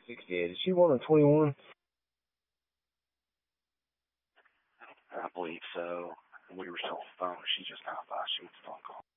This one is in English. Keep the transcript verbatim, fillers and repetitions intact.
Yeah, did she want a twenty-one? I believe so. We were still on the phone. She just got by. She was phone call.